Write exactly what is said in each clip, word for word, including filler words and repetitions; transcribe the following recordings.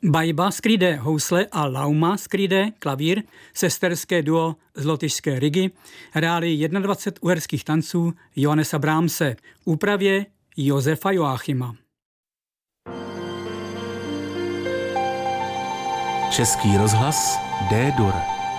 Bajba skrýde housle a Lauma skrýde klavír, sesterské duo z lotyšské Rigy, hráli dvacet jedna uherských tanců Johannesa Brahmse, úpravě Josefa Joachima. Český rozhlas D-dur.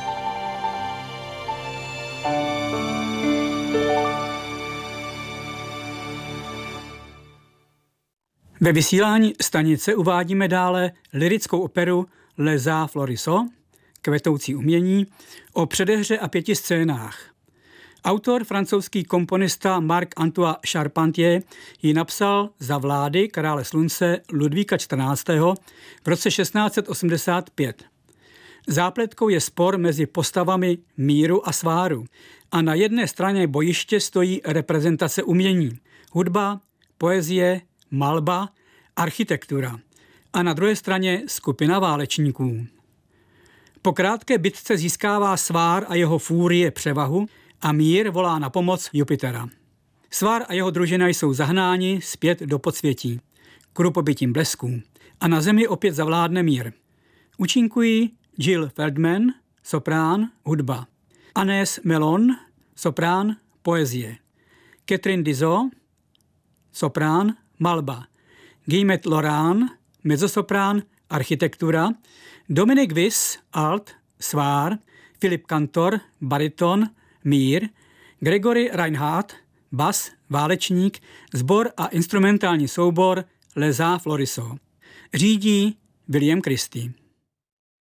Ve vysílání stanice uvádíme dále lyrickou operu Les Arts Florissants, kvetoucí umění, o předehře a pěti scénách. Autor, francouzský komponista Marc-Antoine Charpentier, ji napsal za vlády krále slunce Ludvíka čtrnáctého. v roce šestnáct set osmdesát pět. Zápletkou je spor mezi postavami míru a sváru a na jedné straně bojiště stojí reprezentace umění, hudba, poezie, malba, architektura a na druhé straně skupina válečníků. Po krátké bitce získává svár a jeho fúrie převahu a mír volá na pomoc Jupitera. Svár a jeho družina jsou zahnáni zpět do podsvětí, k rupobytím blesků, a na zemi opět zavládne mír. Účinkují Jill Feldman, soprán, hudba, Agnès Melon, soprán, poezie, Catherine Dizot, soprán, malba, Guillemette Laurent, mezzosoprán, architektura, Dominik Wyss, alt, svár, Filip Kantor, bariton, mír, Gregory Reinhardt, bas, válečník, sbor a instrumentální soubor Les Arts Florissants. Řídí William Christie.